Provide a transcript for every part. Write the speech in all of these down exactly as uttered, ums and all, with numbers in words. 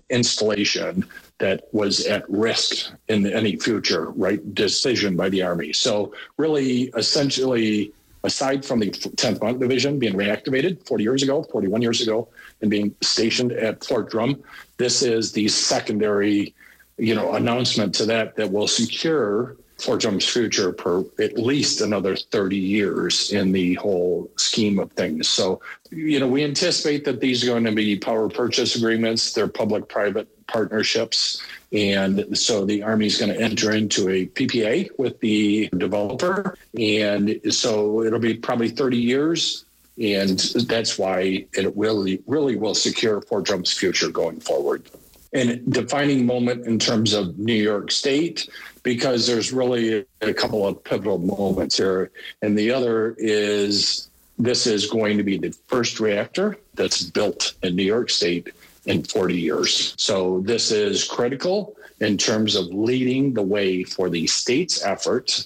installation that was at risk in any future, right, decision by the Army. So really, essentially, aside from the tenth Mountain Division being reactivated forty years ago, forty-one years ago, and being stationed at Fort Drum, this is the secondary, you know, announcement to that that will secure Fort Drum's future for at least another thirty years in the whole scheme of things. So, you know, we anticipate that these are going to be power purchase agreements. They're public-private partnerships. And so the Army is going to enter into a P P A with the developer. And so it'll be probably thirty years. And that's why it really, really will secure Fort Drum's future going forward. And defining moment in terms of New York State, because there's really a couple of pivotal moments here. And the other is this is going to be the first reactor that's built in New York State in forty years. So this is critical in terms of leading the way for the state's effort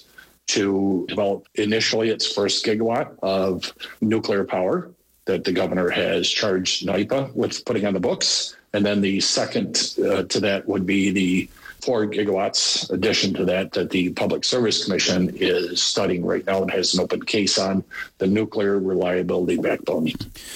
to develop initially its first gigawatt of nuclear power that the governor has charged NYPA with putting on the books. And then the second uh, to that would be the four gigawatts addition to that that the Public Service Commission is studying right now and has an open case on, the nuclear reliability backbone.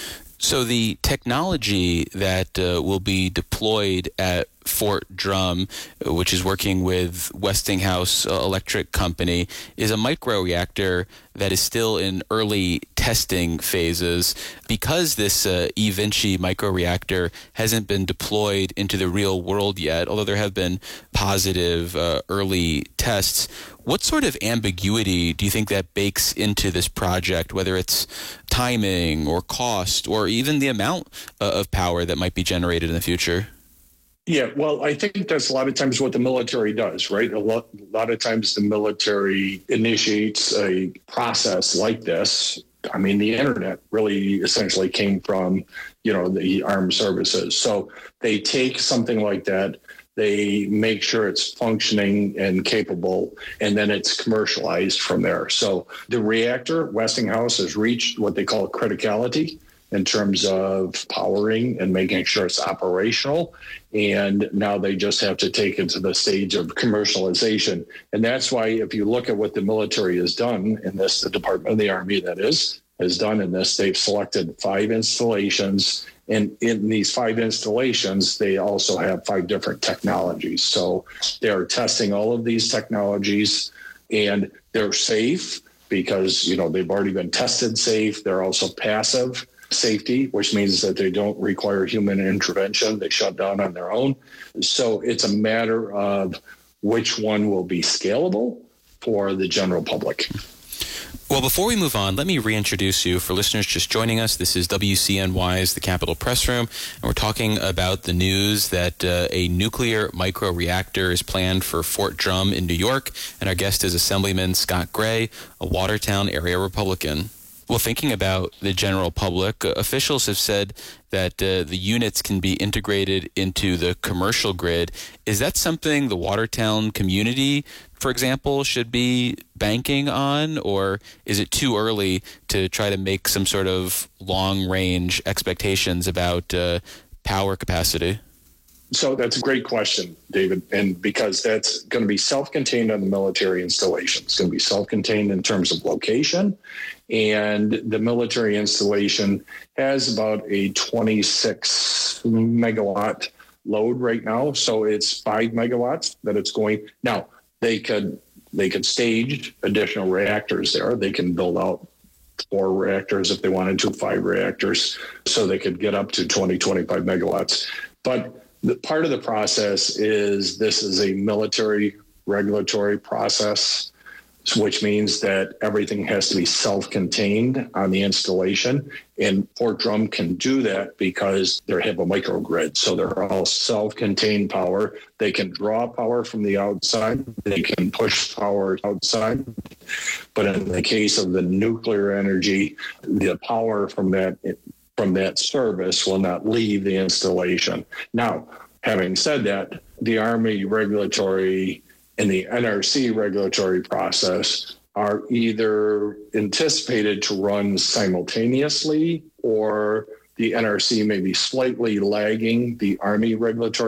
So the technology that uh, will be deployed at Fort Drum, which is working with Westinghouse Electric Company, is a microreactor that is still in early testing phases. Because this uh, eVinci microreactor hasn't been deployed into the real world yet, although there have been positive uh, early tests, what sort of ambiguity do you think that bakes into this project, whether it's timing or cost or even the amount uh, of power that might be generated in the future? Yeah, well, I think that's a lot of times what the military does, right? A lot, a lot of times the military initiates a process like this. I mean, the internet really essentially came from, you know, the armed services. So they take something like that, they make sure it's functioning and capable, and then it's commercialized from there. So the reactor, Westinghouse has reached what they call criticality in terms of powering and making sure it's operational. And now they just have to take it to the stage of commercialization. And that's why if you look at what the military has done in this, the Department of the Army, that is, has done in this, they've selected five installations. And in these five installations, they also have five different technologies. So they're testing all of these technologies, and they're safe because, you know, they've already been tested safe. They're also passive safety, which means that they don't require human intervention. They shut down on their own. So it's a matter of which one will be scalable for the general public. Well, before we move on, let me reintroduce you for listeners just joining us. This is W C N Y's The Capitol Press Room, and we're talking about the news that uh, a nuclear microreactor is planned for Fort Drum in New York, and our guest is Assemblyman Scott Gray, a Watertown area Republican. Well, thinking about the general public, uh, officials have said that uh, the units can be integrated into the commercial grid. Is that something the Watertown community, for example, should be banking on, or is it too early to try to make some sort of long-range expectations about uh, power capacity? So that's a great question, David, and because that's going to be self-contained on the military installation. It's going to be self-contained in terms of location, and the military installation has about a twenty-six megawatt load right now. So it's five megawatts that it's going. Now, they could they could stage additional reactors there. They can build out four reactors if they wanted to, five reactors, so they could get up to twenty, twenty-five megawatts. But the part of the process is this is a military regulatory process, which means that everything has to be self-contained on the installation. And Fort Drum can do that because they have a microgrid. So they're all self-contained power. They can draw power from the outside. They can push power outside. But in the case of the nuclear energy, the power from that from that service will not leave the installation. Now, having said that, the Army regulatory and the N R C regulatory process are either anticipated to run simultaneously, or the N R C may be slightly lagging the Army regulatory